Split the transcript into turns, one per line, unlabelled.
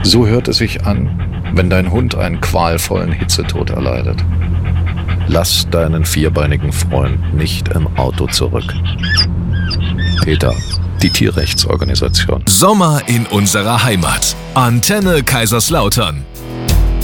So hört es sich an, wenn dein Hund einen qualvollen Hitzetod erleidet. Lass deinen vierbeinigen Freund nicht im Auto zurück. PETA, die Tierrechtsorganisation.
Sommer in unserer Heimat. Antenne Kaiserslautern.